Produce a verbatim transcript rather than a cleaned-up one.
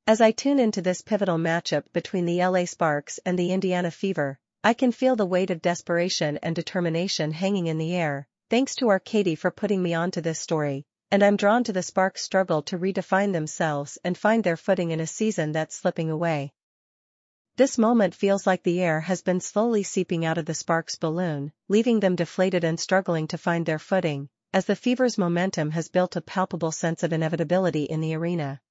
As I tune into this pivotal matchup between the L A Sparks and the Indiana Fever, I can feel the weight of desperation and determination hanging in the air. Thanks to Arcady for putting me onto this story, and I'm drawn to the Sparks' struggle to redefine themselves and find their footing in a season that's slipping away. This moment feels like the air has been slowly seeping out of the Sparks' balloon, leaving them deflated and struggling to find their footing, as the Fever's momentum has built a palpable sense of inevitability in the arena.